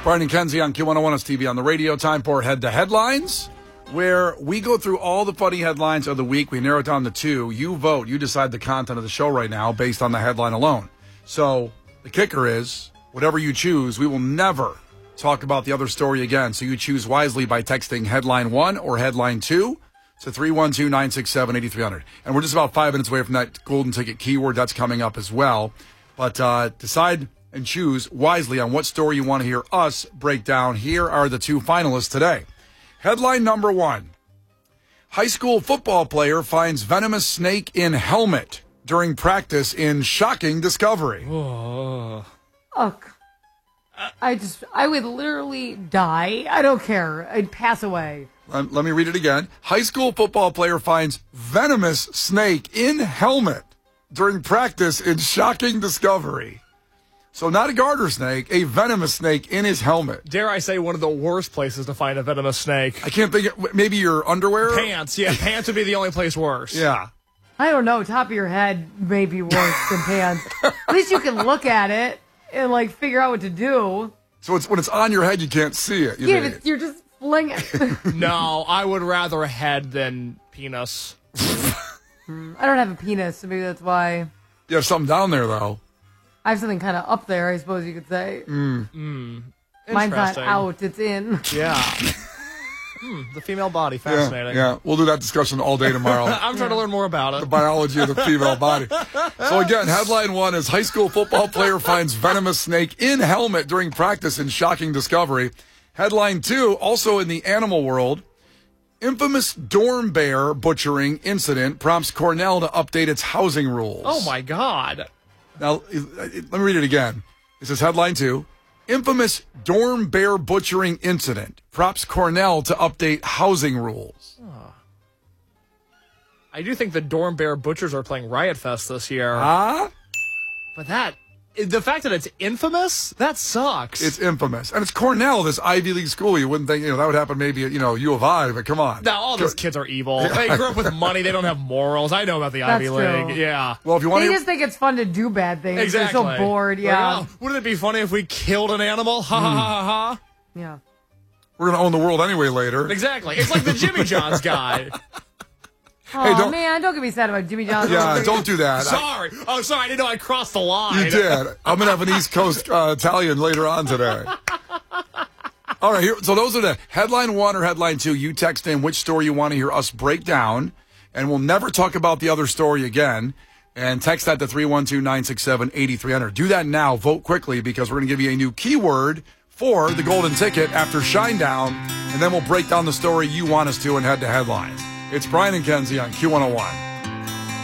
Brian and Kenzie on Q101's TV on the radio. Time for Head to Headlines, where we go through all the funny headlines of the week. We narrow it down to two. You vote. You decide the content of the show right now based on the headline alone. So the kicker is, whatever you choose, we will never talk about the other story again. So you choose wisely by texting headline 1 or headline 2 to 312-967-8300. And we're just about 5 minutes away from that golden ticket keyword. That's coming up as well. But decide and choose wisely on what story you want to hear us break down. Here are the two finalists today. Headline number 1. High school football player finds venomous snake in helmet during practice in shocking discovery. Oh, I would literally die. I don't care. I'd pass away. Let me read it again. High school football player finds venomous snake in helmet during practice in shocking discovery. So not a garter snake, a venomous snake in his helmet. Dare I say one of the worst places to find a venomous snake? I can't think of, maybe your underwear? Pants, yeah. Pants would be the only place worse. Yeah. I don't know. Top of your head may be worse than pants. At least you can look at it and, like, figure out what to do. So when it's on your head, you can't see it. You're just flinging it. No, I would rather head than penis. I don't have a penis, so maybe that's why. You have something down there, though. I have something kind of up there, I suppose you could say. Mine's not out, it's in. Yeah. The female body, fascinating. Yeah, we'll do that discussion all day tomorrow. I'm trying to learn more about it. The biology of the female body. So again, headline 1 is high school football player finds venomous snake in helmet during practice in shocking discovery. Headline 2, also in the animal world, infamous dorm bear butchering incident prompts Cornell to update its housing rules. Oh, my God. Now, let me read it again. This is headline 2. Infamous dorm bear butchering incident prompts Cornell to update housing rules. I do think the dorm bear butchers are playing Riot Fest this year. Huh? But the fact that it's infamous, that sucks. It's infamous. And it's Cornell, this Ivy League school. You wouldn't think, that would happen maybe at, U of I, but come on. Now, all those kids are evil. They grew up with money. They don't have morals. I know about the Ivy League. True. Yeah. Well, if you want They just think it's fun to do bad things. Exactly. They're so bored, yeah. Like, wouldn't it be funny if we killed an animal? Ha ha ha ha. Yeah. We're going to own the world anyway later. Exactly. It's like the Jimmy John's guy. Oh, man, don't get me sad about Jimmy Johnson. Yeah, don't do that. Sorry. I didn't know I crossed the line. You did. I'm going to have an East Coast Italian later on today. All right, so those are the headline 1 or headline 2. You text in which story you want to hear us break down, and we'll never talk about the other story again. And text that to 312-967-8300. Do that now. Vote quickly because we're going to give you a new keyword for the golden ticket after Shinedown, and then we'll break down the story you want us to and head to headlines. It's Brian and Kenzie on Q101.